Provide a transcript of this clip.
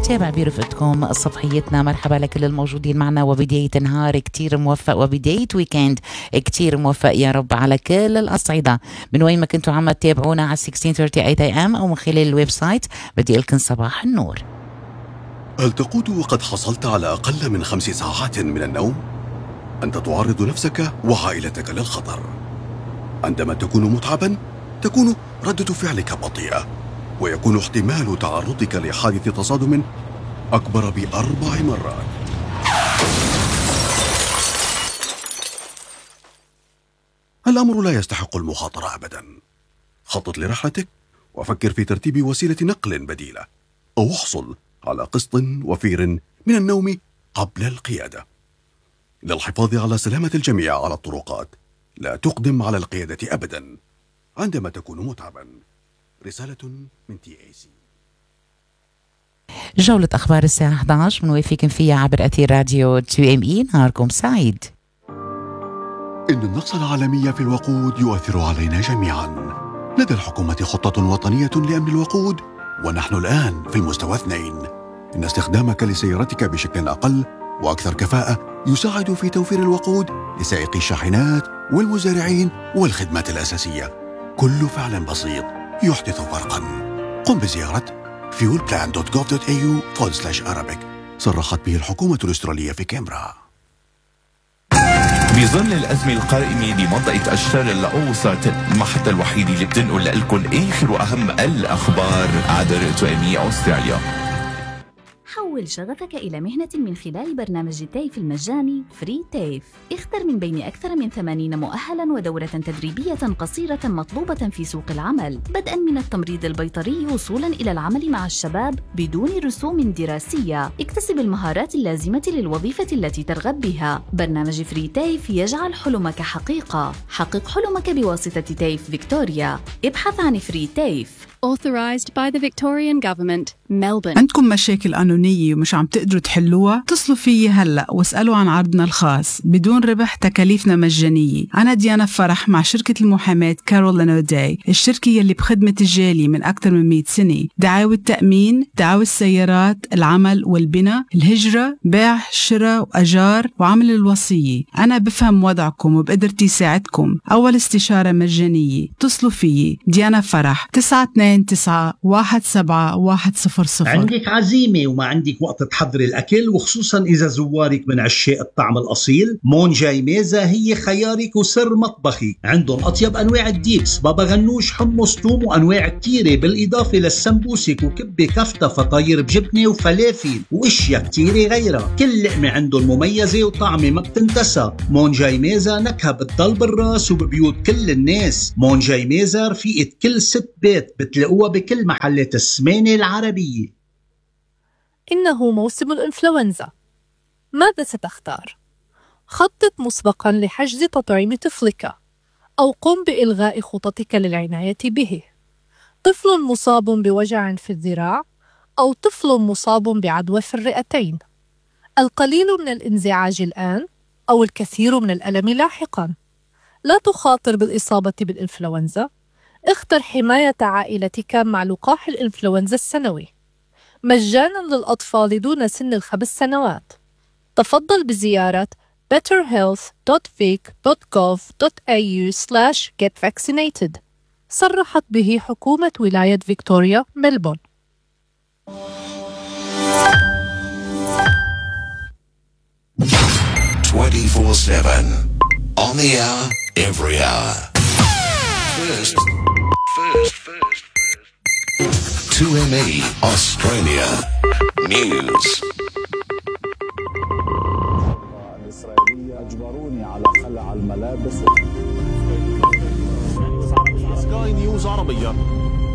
تابع برفقتكم صبحيتنا. مرحبا لكل الموجودين معنا، وبداية نهار كتير موفق وبداية ويكند كتير موفق يا رب على كل الأصعدة من وين ما كنتوا عم تتابعونا على 1638 AM أو من خلال الويب سايت. بدي لكم صباح النور. هل تقود وقد حصلت على أقل من 5 ساعات من النوم؟ أنت تعرض نفسك وعائلتك للخطر. عندما تكون متعبا تكون ردة فعلك بطيئة، ويكون احتمال تعرضك لحادث تصادم أكبر ب4 مرات. الأمر لا يستحق المخاطرة أبدا. خطط لرحلتك وفكر في ترتيب وسيلة نقل بديلة، أو احصل على قسط وفير من النوم قبل القيادة. للحفاظ على سلامة الجميع على الطرقات لا تقدم على القيادة أبدا عندما تكون متعبا. رسالة من TAC. جولة أخبار الساعة 11 بنوافيكم فيها عبر أثير راديو 2ME. نهاركم سعيد. إن النقص العالمي في الوقود يؤثر علينا جميعا. لدى الحكومة خطة وطنية لأمن الوقود، ونحن الآن في المستوى 2. إن استخدامك لسيارتك بشكل أقل وأكثر كفاءة يساعد في توفير الوقود لسائقي الشاحنات والمزارعين والخدمات الأساسية. كل فعل بسيط يحدث فرقا. قم بزيارة fuelplan.gov.au/Arabic. صرحت به الحكومة الأسترالية في كامبرا. بظل الأزمة القائمة بمنطقة الشرق الأوسط، المحطة الوحيدة اللي بتنقل لكم آخر وأهم الأخبار عبر 2ME أستراليا. حول شغفك إلى مهنة من خلال برنامج تيف المجاني فري تيف. اختر من بين أكثر من 80 مؤهلاً ودورة تدريبية قصيرة مطلوبة في سوق العمل، بدءاً من التمريض البيطري وصولاً إلى العمل مع الشباب بدون رسوم دراسية. اكتسب المهارات اللازمة للوظيفة التي ترغب بها. برنامج فري تيف يجعل حلمك حقيقة. حقق حلمك بواسطة تيف فيكتوريا. ابحث عن فري تيف. Authorised by the Victorian Government, Melbourne. عندكم مشاكل قانونية ومش عم تقدروا تحلوها؟ اتصلوا فيي هلأ واسألوا عن عرضنا الخاص بدون ربح، تكاليفنا مجانية. أنا ديانا فرح مع شركة المحاماة كارول لانوداي، الشركة يلي بخدمة الجالية من أكثر من 100 سنة. دعاوى التأمين، دعاوى السيارات، العمل والبناء، الهجرة، بيع، شراء وأجار، وعمل الوصية. أنا بفهم وضعكم وبقدرتي ساعدكم. أول استشارة مجانية. اتصلوا فيي ديانا فرح 929-17-100. عندك عزيمة وما عندك وقت تحضري الأكل، وخصوصا إذا زوارك من عشاق الطعم الأصيل، مون جاي ميزة هي خيارك وسر مطبخي. عندهم أطيب أنواع الديبس، بابا غنوش، حمص، توم، وأنواع كتيرة، بالإضافة للسمبوسك وكبة كفتة، فطاير بجبنة وفلافل وإشياء كتيرة غيرها. كل لقمة عندهم مميزة وطعمة ما بتنتسى. مون جاي ميزة نكهة بتضل بالراس وببيوت كل الناس. مون جاي ميزة رفيقة كل ست بيت، بتلاقوها بكل محلات السمانة العربية. إنه موسم الإنفلونزا. ماذا ستختار؟ خطط مسبقاً لحجز تطعيم طفلك، أو قم بإلغاء خططك للعناية به. طفل مصاب بوجع في الذراع، أو طفل مصاب بعدوى في الرئتين. القليل من الانزعاج الآن، أو الكثير من الألم لاحقاً. لا تخاطر بالإصابة بالإنفلونزا. اختر حماية عائلتك مع لقاح الإنفلونزا السنوي مجاناً للأطفال دون سن 5 سنوات. تفضل بزيارة betterhealth.vic.gov.au/getvaccinated. صرحت به حكومة ولاية فيكتوريا ملبون. 24/7 on the hour, every hour. First. 2ME Australia News. الإسرائيلية أجبروني على خلع الملابس. سكاي نيوز عربية.